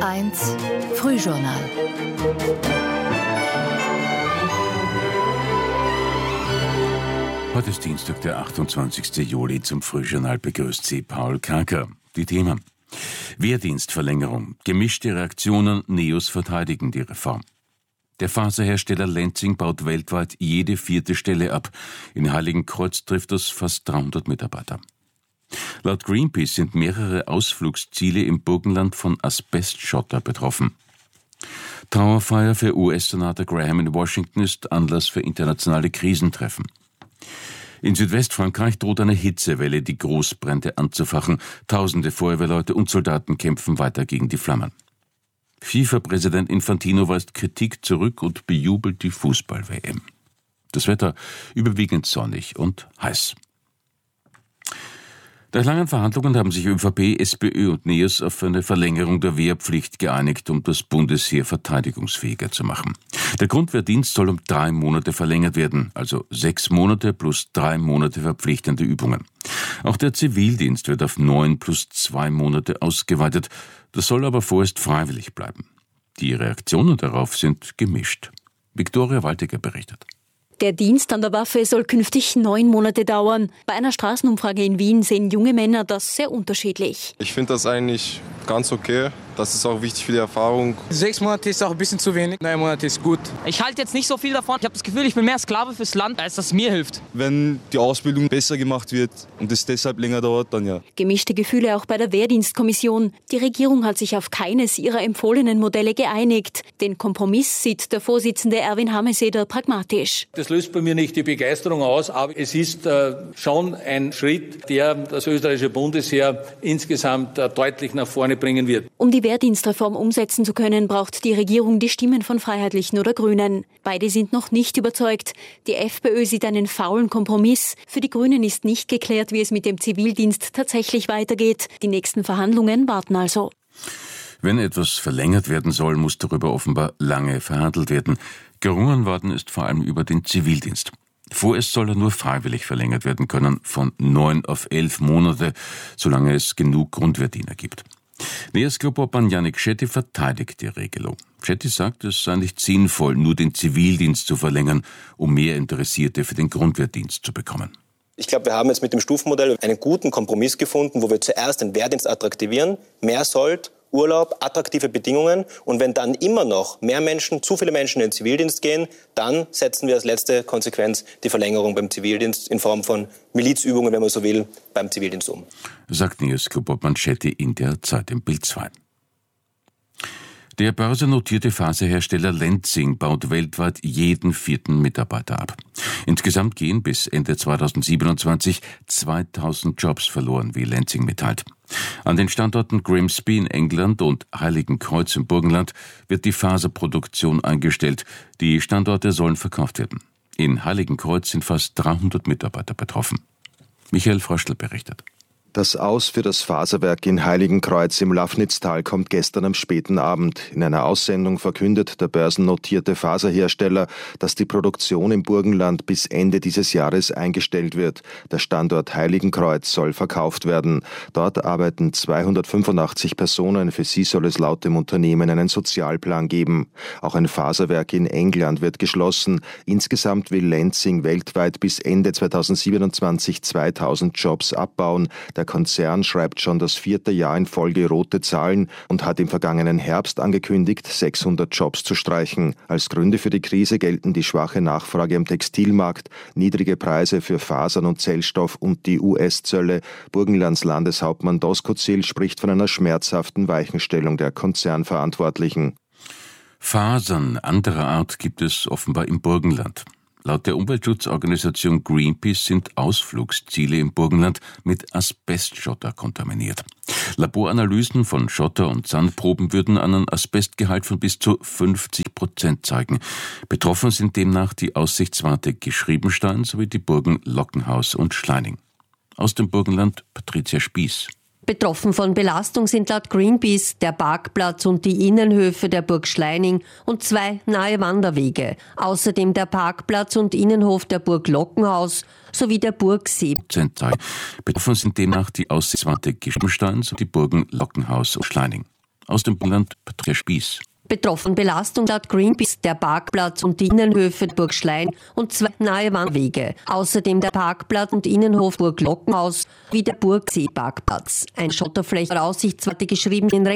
HR1 Frühjournal. Heute ist Dienstag, der 28. Juli. Zum Frühjournal begrüßt Sie Paul Kaker. Die Themen: Wehrdienstverlängerung, gemischte Reaktionen, Neos verteidigen die Reform. Der Faserhersteller Lenzing baut weltweit jede 4. Stelle ab. In Heiligenkreuz trifft das fast 300 Mitarbeiter. Laut Greenpeace sind mehrere Ausflugsziele im Burgenland von Asbestschotter betroffen. Trauerfeier für US-Senator Graham in Washington ist Anlass für internationale Krisentreffen. In Südwestfrankreich droht eine Hitzewelle, die Großbrände anzufachen. Tausende Feuerwehrleute und Soldaten kämpfen weiter gegen die Flammen. FIFA-Präsident Infantino weist Kritik zurück und bejubelt die Fußball-WM. Das Wetter überwiegend sonnig und heiß. Nach langen Verhandlungen haben sich ÖVP, SPÖ und NEOS auf eine Verlängerung der Wehrpflicht geeinigt, um das Bundesheer verteidigungsfähiger zu machen. Der Grundwehrdienst soll um 3 Monate verlängert werden, also 6 Monate plus 3 Monate verpflichtende Übungen. Auch der Zivildienst wird auf 9 plus 2 Monate ausgeweitet. Das soll aber vorerst freiwillig bleiben. Die Reaktionen darauf sind gemischt. Viktoria Waltiger berichtet. Der Dienst an der Waffe soll künftig 9 Monate dauern. Bei einer Straßenumfrage in Wien sehen junge Männer das sehr unterschiedlich. Ich finde das eigentlich ganz okay. Das ist auch wichtig für die Erfahrung. 6 Monate ist auch ein bisschen zu wenig, 9 Monate ist gut. Ich halte jetzt nicht so viel davon. Ich habe das Gefühl, ich bin mehr Sklave fürs Land, als das mir hilft. Wenn die Ausbildung besser gemacht wird und es deshalb länger dauert, dann ja. Gemischte Gefühle auch bei der Wehrdienstkommission. Die Regierung hat sich auf keines ihrer empfohlenen Modelle geeinigt. Den Kompromiss sieht der Vorsitzende Erwin Hameseder pragmatisch. Das löst bei mir nicht die Begeisterung aus, aber es ist schon ein Schritt, der das österreichische Bundesheer insgesamt deutlich nach vorne bringen wird. Um die Wehrdienstreform umsetzen zu können, braucht die Regierung die Stimmen von Freiheitlichen oder Grünen. Beide sind noch nicht überzeugt. Die FPÖ sieht einen faulen Kompromiss. Für die Grünen ist nicht geklärt, wie es mit dem Zivildienst tatsächlich weitergeht. Die nächsten Verhandlungen warten also. Wenn etwas verlängert werden soll, muss darüber offenbar lange verhandelt werden. Gerungen worden ist vor allem über den Zivildienst. Vorerst soll er nur freiwillig verlängert werden können, von 9 auf 11 Monate, solange es genug Grundwehrdiener gibt. NEOS-Clubobmann Janik Schetti verteidigt die Regelung. Schetti sagt, es sei nicht sinnvoll, nur den Zivildienst zu verlängern, um mehr Interessierte für den Grundwehrdienst zu bekommen. Ich glaube, wir haben jetzt mit dem Stufenmodell einen guten Kompromiss gefunden, wo wir zuerst den Wehrdienst attraktivieren, mehr Sold, Urlaub, attraktive Bedingungen, und wenn dann immer noch zu viele Menschen in den Zivildienst gehen, dann setzen wir als letzte Konsequenz die Verlängerung beim Zivildienst in Form von Milizübungen, wenn man so will, beim Zivildienst um. Sagt NEOS-Clubobmann Schetti in der Zeit im Bild 2. Der börsennotierte Faserhersteller Lenzing baut weltweit jeden 4. Mitarbeiter ab. Insgesamt gehen bis Ende 2027 2000 Jobs verloren, wie Lenzing mitteilt. An den Standorten Grimsby in England und Heiligenkreuz im Burgenland wird die Faserproduktion eingestellt. Die Standorte sollen verkauft werden. In Heiligenkreuz sind fast 300 Mitarbeiter betroffen. Michael Fröschl berichtet. Das Aus für das Faserwerk in Heiligenkreuz im Lafnitztal kommt gestern am späten Abend. In einer Aussendung verkündet der börsennotierte Faserhersteller, dass die Produktion im Burgenland bis Ende dieses Jahres eingestellt wird. Der Standort Heiligenkreuz soll verkauft werden. Dort arbeiten 285 Personen. Für sie soll es laut dem Unternehmen einen Sozialplan geben. Auch ein Faserwerk in England wird geschlossen. Insgesamt will Lenzing weltweit bis Ende 2027 2000 Jobs abbauen. Der Konzern schreibt schon das 4. Jahr in Folge rote Zahlen und hat im vergangenen Herbst angekündigt, 600 Jobs zu streichen. Als Gründe für die Krise gelten die schwache Nachfrage am Textilmarkt, niedrige Preise für Fasern und Zellstoff und die US-Zölle. Burgenlands Landeshauptmann Doskozil spricht von einer schmerzhaften Weichenstellung der Konzernverantwortlichen. Fasern anderer Art gibt es offenbar im Burgenland. Laut der Umweltschutzorganisation Greenpeace sind Ausflugsziele im Burgenland mit Asbestschotter kontaminiert. Laboranalysen von Schotter- und Sandproben würden einen Asbestgehalt von bis zu 50% zeigen. Betroffen sind demnach die Aussichtswarte Geschriebenstein sowie die Burgen Lockenhaus und Schleining. Aus dem Burgenland Patricia Spieß. Betroffen von Belastung sind laut Greenpeace der Parkplatz und die Innenhöfe der Burg Schleining und 2 nahe Wanderwege. Außerdem der Parkplatz und Innenhof der Burg Lockenhaus sowie der Burgsee. Betroffen sind demnach die Aussichtswarte Geschriebenstein sowie die Burgen Lockenhaus und Schleining. Aus dem Burgenland Patricia Spieß. Betroffen Belastung laut Greenpeace der Parkplatz und die Innenhöfe Burg Schlein und 2 nahe Wanderwege. Außerdem der Parkplatz und Innenhof Burg Lockenhaus wie der Burgseeparkplatz. Ein Schotterfläche Aussichtswarte geschrieben in